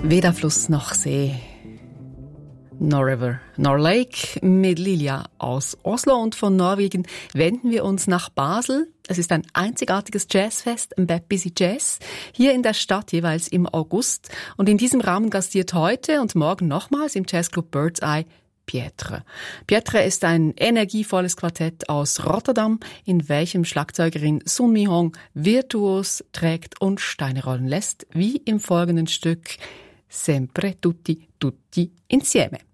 Weder Fluss noch See, nor River, nor Lake mit Lilia aus Oslo, und von Norwegen wenden wir uns nach Basel. Es ist ein einzigartiges Jazzfest, ein Bad Busy Jazz, hier in der Stadt jeweils im August. Und in diesem Rahmen gastiert heute und morgen nochmals im Jazzclub Bird's Eye Pietre. Pietre ist ein energievolles Quartett aus Rotterdam, in welchem Schlagzeugerin Sun Mi Hong virtuos trägt und Steine rollen lässt, wie im folgenden Stück Sempre tutti tutti insieme.